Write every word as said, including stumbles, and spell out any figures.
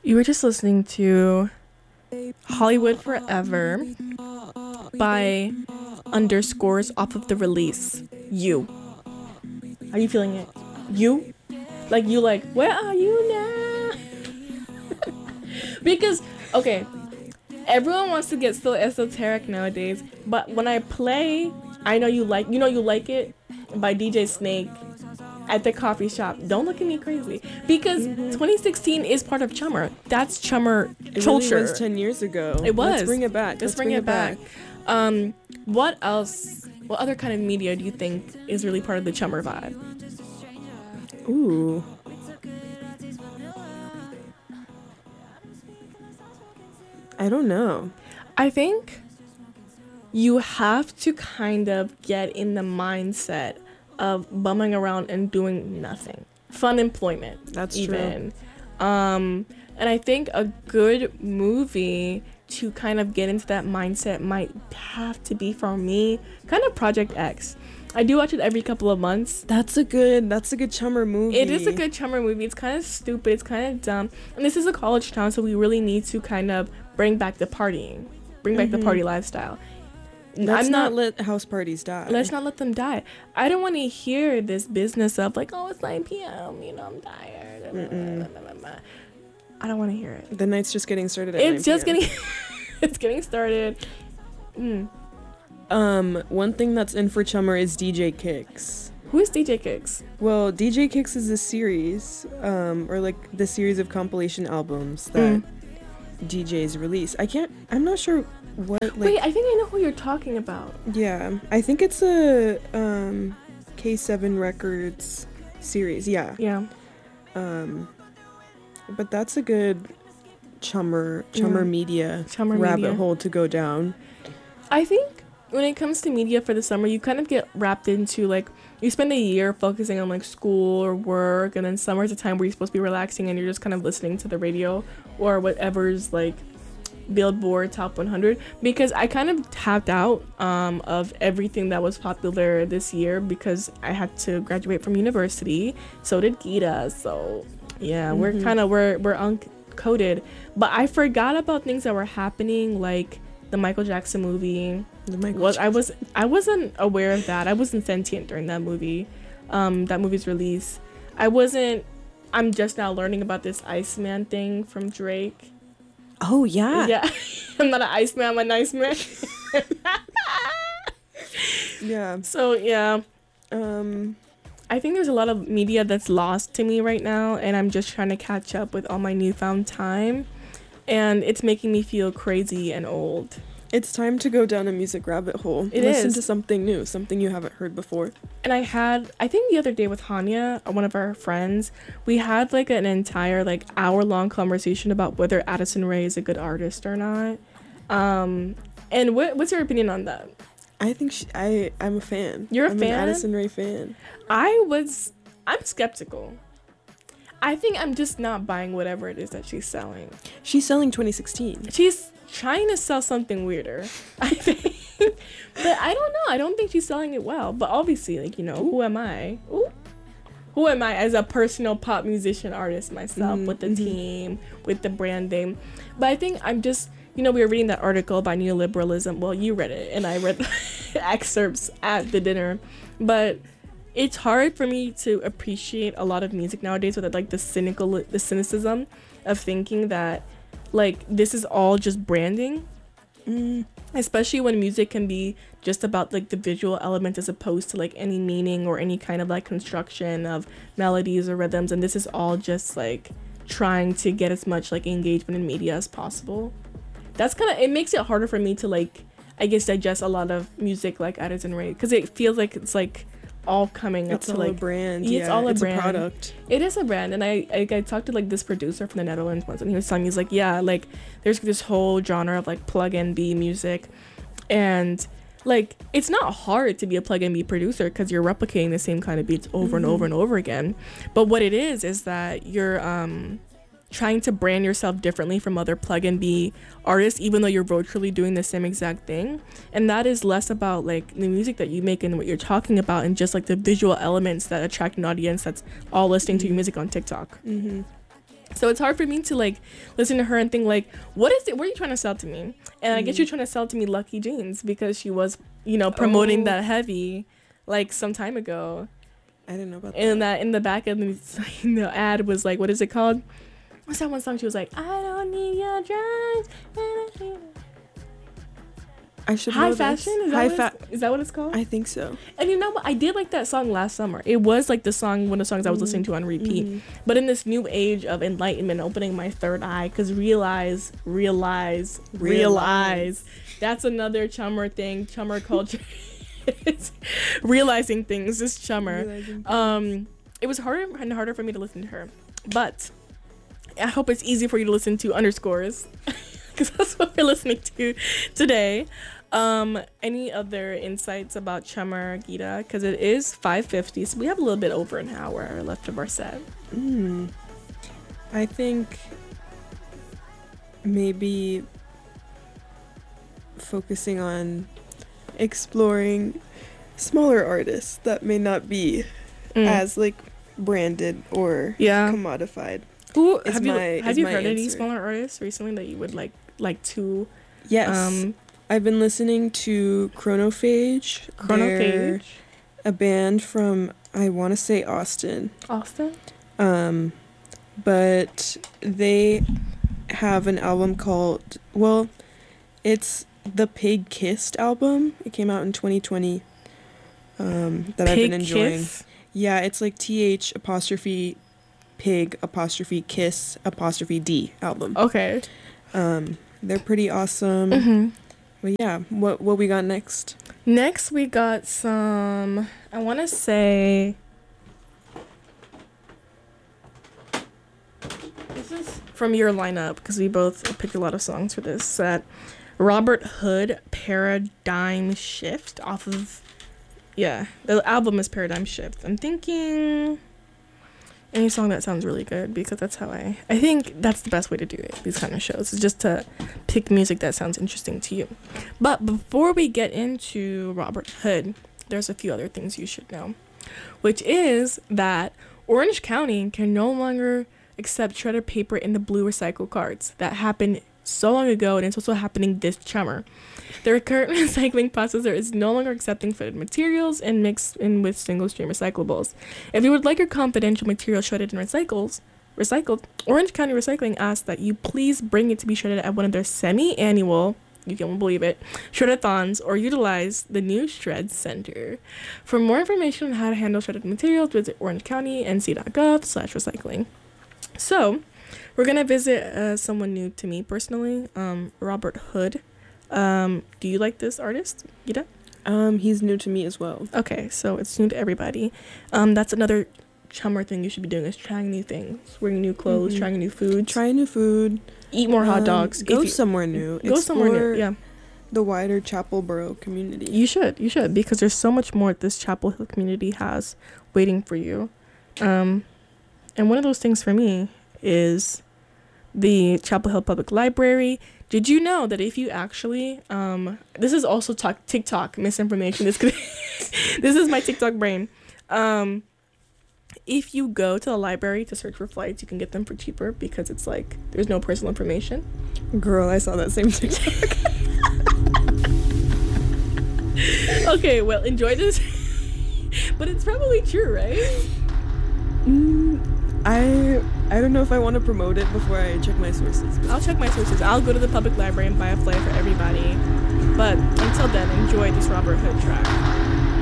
You were just listening to Hollywood Forever by underscores off of the release You. Are you feeling it? You? Like you like, where are you now? Because, okay, everyone wants to get so esoteric nowadays, but when I play I Know You Like, You Know You Like It by D J Snake at the coffee shop, don't look at me crazy, because mm-hmm. twenty sixteen is part of Chummer. That's Chummer it culture. It was ten years ago. It was. Let's bring it back. Let's, Let's bring, bring, it, it back. back. Um, what else? What other kind of media do you think is really part of the Chummer vibe? Ooh. I don't know. I think you have to kind of get in the mindset of bumming around and doing nothing. Fun employment. That's even. True. Um, and I think a good movie to kind of get into that mindset might have to be, for me, kind of Project X. I do watch it every couple of months. That's a good, that's a good Chummer movie. It is a good Chummer movie. It's kind of stupid. It's kind of dumb. And this is a college town, so we really need to kind of bring back the partying. Bring back mm-hmm. the party lifestyle. Let's I'm not, not let house parties die. Let's not let them die. I don't want to hear this business of like, oh, it's nine p.m. You know, I'm tired. Mm-mm. I don't want to hear it. The night's just getting started at It's just getting... it's getting started. Mm. Um, one thing that's in for Chummer is D J Kicks. Who is D J Kicks? Well, D J Kicks is a series, um, or like the series of compilation albums that mm. D Js release. I can't... I'm not sure... What, like, wait, I think I know who you're talking about. Yeah, I think it's a um, K seven Records series. Yeah. Yeah. Um, but that's a good Chummer Chummer yeah. media Chummer rabbit media. hole to go down. I think when it comes to media for the summer, you kind of get wrapped into like you spend a year focusing on like school or work, and then summer is a time where you're supposed to be relaxing and you're just kind of listening to the radio or whatever's like Billboard Top one hundred, because I kind of tapped out um, of everything that was popular this year because I had to graduate from university. So did Gita. So yeah, mm-hmm. we're kind of we're we're uncoded. But I forgot about things that were happening, like the Michael Jackson movie. The Michael was Jackson. I was I wasn't aware of that. I wasn't sentient during that movie. Um, that movie's release. I wasn't. I'm just now learning about this Iceman thing from Drake. Oh, yeah. Yeah. I'm not an ice man, I'm a nice man. Yeah. So, yeah. Um, I think there's a lot of media that's lost to me right now, and I'm just trying to catch up with all my newfound time. And it's making me feel crazy and old. It's time to go down a music rabbit hole. It Listen is. to something new, something you haven't heard before. And I had, I think the other day with Hanya, one of our friends, we had like an entire like hour long conversation about whether Addison Rae is a good artist or not. Um, and what what's your opinion on that? I think she, I, I'm a fan. You're a I'm fan? an Addison Rae fan. I was, I'm skeptical. I think I'm just not buying whatever it is that she's selling. She's selling twenty sixteen. She's trying to sell something weirder, I think. But I don't know. I don't think she's selling it well. But obviously, like, you know, Ooh. who am I? Ooh. Who am I as a personal pop musician artist myself, mm-hmm. with the team, with the branding? But I think I'm just, you know, we were reading that article about neoliberalism. Well, you read it, and I read the excerpts at the dinner. But it's hard for me to appreciate a lot of music nowadays with like the cynical, the cynicism of thinking that like this is all just branding. Mm. Especially when music can be just about like the visual element as opposed to like any meaning or any kind of like construction of melodies or rhythms, and this is all just like trying to get as much like engagement in media as possible. That's kind of, it makes it harder for me to like, I guess, digest a lot of music like Addison Rae, because it feels like it's like all coming it's up to all like a brand. It's yeah, all a it's brand. a product. It is a brand, and I, I I talked to like this producer from the Netherlands once, and he was telling me, he's like, yeah, like there's this whole genre of like plug and B music, and like it's not hard to be a plug and B producer because you're replicating the same kind of beats over mm-hmm. and over and over again. But what it is is that you're um trying to brand yourself differently from other plug and be artists, even though you're virtually doing the same exact thing. And that is less about like the music that you make and what you're talking about, and just like the visual elements that attract an audience that's all listening mm-hmm. to your music on TikTok. Mm-hmm. So it's hard for me to like listen to her and think like, what is it? What are you trying to sell to me? And I guess you're trying to sell to me Lucky Jeans because she was, you know, promoting Oh. that heavy like some time ago. I didn't know about And that. that in the back of the, the ad was like, what is it called? What's that one song? She was like, I don't need your drugs. I should High know fashion? this. Is that, High what fa- it's, is that what it's called? I think so. And you know what? I did like that song last summer. It was like the song, one of the songs I was listening to on repeat. Mhm. But in this new age of enlightenment, opening my third eye, because realize, realize, realize, Realize. that's another chummer thing, chummer culture. It's realizing things, this chummer. Realizing- Um, it was harder and harder for me to listen to her. But I hope it's easy for you to listen to underscores, because that's what we're listening to today. Um, any other insights about Chummer, Geeta? Because it is five fifty, so we have a little bit over an hour left of our set. Mm. I think maybe focusing on exploring smaller artists that may not be Mm. as like branded or Yeah. commodified. Who is have you my- have is you my heard any answer. smaller artists recently that you would like like to? Yes. Um, I've been listening to Chronophage. They're Chronophage, a band from, I want to say Austin. Austin. Um, but they have an album called, well, it's the Pig Kissed album. It came out in twenty twenty. Um, that I've Pig been enjoying. Kiss? Yeah, it's like T H apostrophe pig apostrophe kiss apostrophe D album. Okay. Um, they're pretty awesome. Mm-hmm. But yeah, what what we got next? Next, we got some. I want to say. This is from your lineup because we both picked a lot of songs for this set. Robert Hood, Paradigm Shift, off of. Yeah, the album is Paradigm Shift. I'm thinking. Any song that sounds really good, because that's how I. I think that's the best way to do it, these kind of shows, is just to pick music that sounds interesting to you. But before we get into Robert Hood, there's a few other things you should know, which is that Orange County can no longer accept shredded paper in the blue recycle cards. That happened so long ago, and it's also happening this summer. Their current recycling processor is no longer accepting fitted materials and mixed in with single stream recyclables. If you would like your confidential material shredded and recycles, recycled, Orange County Recycling asks that you please bring it to be shredded at one of their semi-annual, you can't believe it, shred-a-thons, or utilize the new Shred Center. For more information on how to handle shredded materials, visit orangecounty.nc.gov slash recycling. So, we're going to visit uh, someone new to me personally, um, Robert Hood. Um, do you like this artist, Geeta? Um, he's new to me as well. Okay, so it's new to everybody. Um, that's another chummer thing you should be doing, is trying new things, wearing new clothes, Mhm. trying new food, Try new food. eat more hot um, dogs. Go If you- somewhere new. Go somewhere new. Explore Yeah, the wider Chapelboro community. you should. You should, because there's so much more this Chapel Hill community has waiting for you. Um, and one of those things for me is the Chapel Hill Public Library. Did you know that if you actually, um, this is also talk, TikTok misinformation. This could, this is my TikTok brain. Um, if you go to the library to search for flights, you can get them for cheaper because it's like there's no personal information. Girl, I saw that same TikTok. Okay, well, enjoy this. But it's probably true, right? mm, I I don't know if I want to promote it before I check my sources. but- I'll check my sources. I'll go to the public library and buy a flight for everybody. But until then, enjoy this Robert Hood track.